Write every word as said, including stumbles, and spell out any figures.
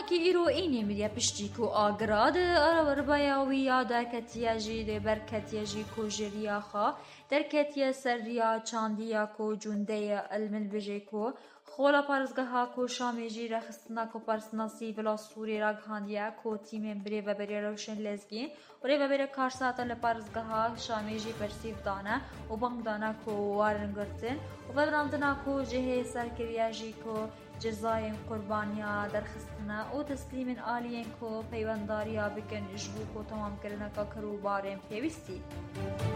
کی ایرو اینی میریا پشتی کو آگراد ربایاوی یا درکتیا جی ده برکتیا جی کو جریا خا درکتیا سریا چاندیا کو جونده المن بجی کو خولا پارزگاه کو شامی جی رخصتنا کو پرسناسی ولا سوری را گاندیا کو تیم بری و بری روشن لزگین و ری و بری کارساتا لپارزگاه شامی جی پرسیف دانه و بانگ دانه کو وارنگرتن و براندنا کو جه سرکریا جی کو جزاین قربانیا درخستنا و تسلیم آلین کو پیونداریا بکن جبو کو تمام کرنا کا کرو بارم پیوستی